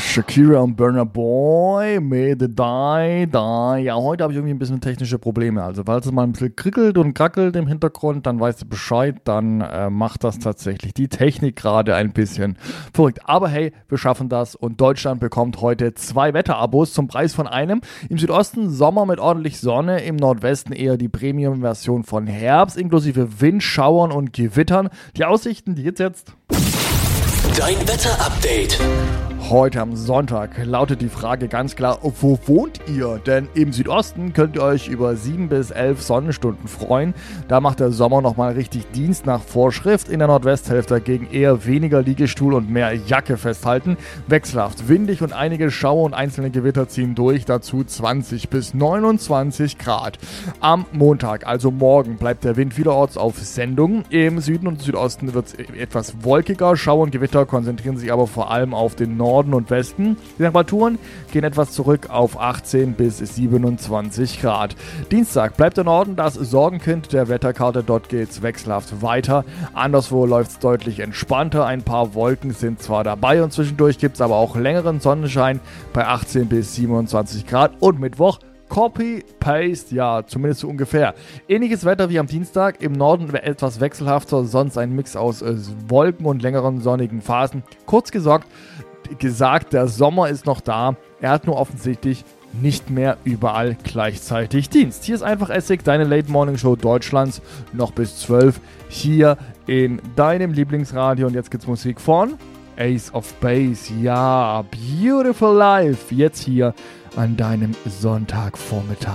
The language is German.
Shakira und Burna Boy mit Die. Ja, heute habe ich irgendwie ein bisschen technische Probleme. Also, falls es mal ein bisschen krickelt und krackelt im Hintergrund, dann weißt du Bescheid. Dann macht das tatsächlich die Technik gerade ein bisschen verrückt. Aber hey, wir schaffen das und Deutschland bekommt heute 2 Wetterabos zum Preis von einem. Im Südosten Sommer mit ordentlich Sonne, im Nordwesten eher die Premium-Version von Herbst, inklusive Windschauern und Gewittern. Die Aussichten, die jetzt. Dein Wetter-Update. Heute am Sonntag lautet die Frage ganz klar, wo wohnt ihr? Denn im Südosten könnt ihr euch über 7 bis 11 Sonnenstunden freuen. Da macht der Sommer nochmal richtig Dienst nach Vorschrift. In der Nordwesthälfte dagegen eher weniger Liegestuhl und mehr Jacke festhalten. Wechselhaft windig und einige Schauer und einzelne Gewitter ziehen durch. Dazu 20 bis 29 Grad. Am Montag, also morgen, bleibt der Wind vielerorts auf Sendung. Im Süden und Südosten wird es etwas wolkiger. Schauer und Gewitter konzentrieren sich aber vor allem auf den Norden und Westen. Die Temperaturen gehen etwas zurück auf 18 bis 27 Grad. Dienstag bleibt der Norden das Sorgenkind der Wetterkarte. Dort geht's wechselhaft weiter. Anderswo läuft es deutlich entspannter. Ein paar Wolken sind zwar dabei und zwischendurch gibt es aber auch längeren Sonnenschein bei 18 bis 27 Grad. Und Mittwoch Copy-Paste, ja, zumindest so ungefähr. Ähnliches Wetter wie am Dienstag, im Norden etwas wechselhafter, sonst ein Mix aus Wolken und längeren sonnigen Phasen. Kurz gesagt, der Sommer ist noch da, er hat nur offensichtlich nicht mehr überall gleichzeitig Dienst. Hier ist einfach Essig, deine Late Morning Show Deutschlands, noch bis 12, hier in deinem Lieblingsradio. Und jetzt gibt's Musik von Ace of Base, ja, Beautiful Life, jetzt hier an deinem Sonntagvormittag.